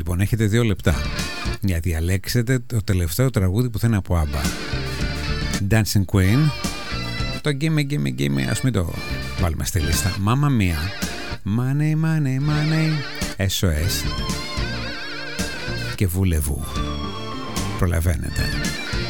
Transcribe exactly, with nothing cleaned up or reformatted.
Λοιπόν, έχετε δύο λεπτά για διαλέξετε το τελευταίο τραγούδι που θα είναι από ABBA. Dancing Queen. Το Gimme Gimme Gimme, ας μην το βάλουμε στη λίστα. Mamma Mia. Money, money, money. ες ο ες και Voulez-vous. Προλαβαίνετε.